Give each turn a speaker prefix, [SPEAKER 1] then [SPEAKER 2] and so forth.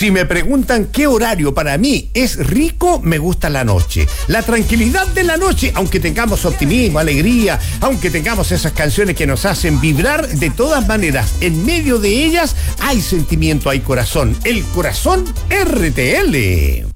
[SPEAKER 1] Si me preguntan qué horario para mí es rico, me gusta la noche. La tranquilidad de la noche, aunque tengamos optimismo, alegría, aunque tengamos esas canciones que nos hacen vibrar, de todas maneras, en medio de ellas hay sentimiento, hay corazón. El corazón RTL.